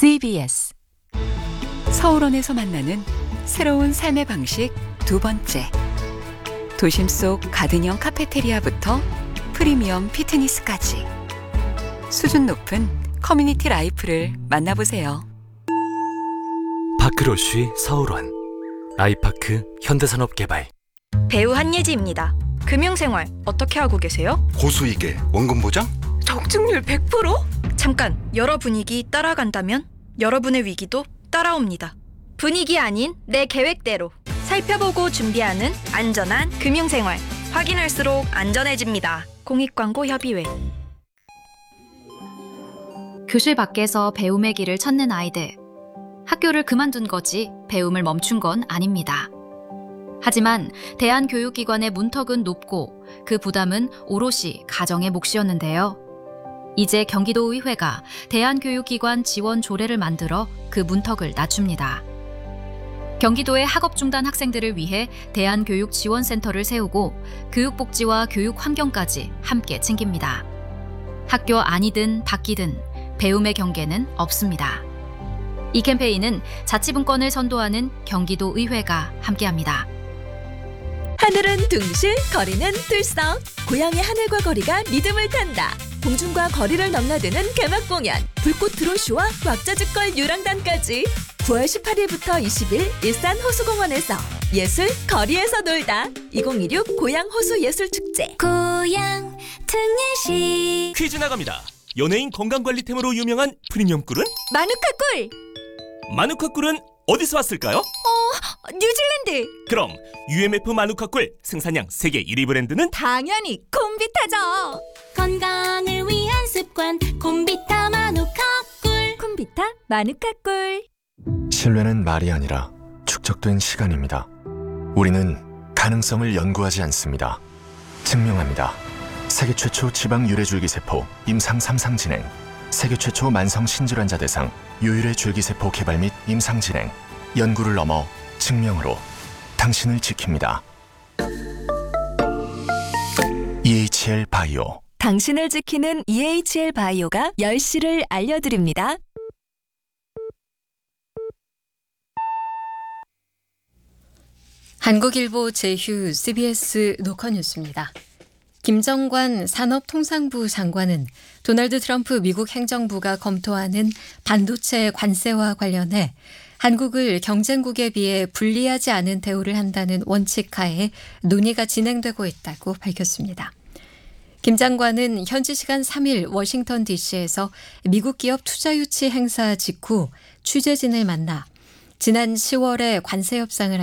CBS 서울원에서 만나는 새로운 삶의 방식 두 번째. 도심 속 가든형 카페테리아부터 프리미엄 피트니스까지 수준 높은 커뮤니티 라이프를 만나보세요. 파크로쉬 서울원 아이파크 현대산업개발. 배우 한예지입니다. 금융생활 어떻게 하고 계세요? 고수익에 원금 보장? 적중률 100%? 잠깐, 여러 분위기 따라간다면 여러분의 위기도 따라옵니다. 분위기 아닌 내 계획대로 살펴보고 준비하는 안전한 금융생활. 확인할수록 안전해집니다. 공익광고협의회. 교실 밖에서 배움의 길을 찾는 아이들. 학교를 그만둔 거지 배움을 멈춘 건 아닙니다. 하지만 대한교육기관의 문턱은 높고 그 부담은 오롯이 가정의 몫이었는데요. 이제 경기도의회가 대한교육기관 지원 조례를 만들어 그 문턱을 낮춥니다. 경기도의 학업 중단 학생들을 위해 대한교육지원센터를 세우고 교육복지와 교육환경까지 함께 챙깁니다. 학교 안이든 밖이든 배움의 경계는 없습니다. 이 캠페인은 자치분권을 선도하는 경기도의회가 함께합니다. 하늘은 둥실, 거리는 들썩. 고향의 하늘과 거리가 리듬을 탄다. 공중과 거리를 넘나드는 개막 공연, 불꽃 드론쇼와 왁자지껄 유랑단까지 9월 18일부터 20일 일산 호수공원에서 예술 거리에서 놀다. 2016 고향 호수 예술축제. 고향 특례시. 퀴즈 나갑니다. 연예인 건강관리템으로 유명한 프리미엄 꿀은? 마누카 꿀. 마누카 꿀은 어디서 왔을까요? 뉴질랜드. 그럼 UMF 마누카 꿀 생산량 세계 1위 브랜드는? 당연히 콤비타죠. 건강을 위한 습관 콤비타 마누카 꿀. 콤비타 마누카 꿀. 신뢰는 말이 아니라 축적된 시간입니다. 우리는 가능성을 연구하지 않습니다. 증명합니다. 세계 최초 지방 유래줄기세포 임상 3상 진행, 세계 최초 만성 신질환자 대상 유일의 줄기세포 개발 및 임상 진행, 연구를 넘어 증명으로 당신을 지킵니다. EHL 바이오. 당신을 지키는 EHL 바이오가 10시를 알려드립니다. 한국일보 제휴 CBS 노컷뉴스입니다. 김정관 산업통상부 장관은 도널드 트럼프 미국 행정부가 검토하는 반도체 관세와 관련해 한국을 경쟁국에 비해 불리하지 않은 대우를 한다는 원칙하에 논의가 진행되고 있다고 밝혔습니다. 김 장관은 현지 시간 3일 워싱턴 DC에서 미국 기업 투자 유치 행사 직후 취재진을 만나 지난 10월에 관세 협상을